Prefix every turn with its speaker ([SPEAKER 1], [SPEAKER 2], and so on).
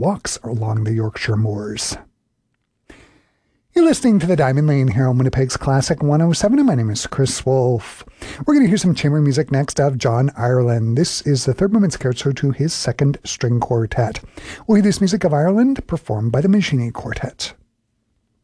[SPEAKER 1] walks along the Yorkshire moors. You're listening to the Diamond Lane here on Winnipeg's Classic 107, and my name is Chris Wolf. We're going to hear some chamber music next out of John Ireland. This is the third movement scherzo to his second string quartet. We'll hear this music of Ireland performed by the Mancini Quartet.